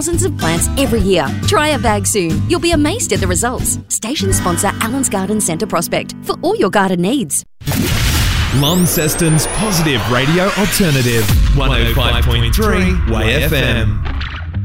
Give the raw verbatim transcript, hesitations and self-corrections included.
thousands of plants every year. Try a bag soon. You'll be amazed at the results. Station sponsor Allen's Garden Centre Prospect for all your garden needs. Launceston's positive radio alternative, one oh five point three Way F M.